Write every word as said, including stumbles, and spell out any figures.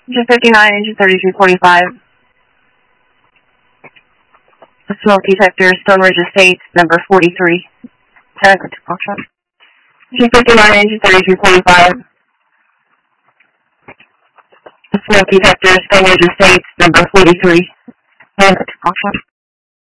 Engine fifty-nine, engine thirty-three forty-five. Smoke detector, Stone Ridge Estates, number forty-three. Tango to Foxtrot. Engine fifty-nine, engine thirty-three forty-five. Smoke detector, Stone Ridge Estates, number forty-three. Tango to Foxtrot.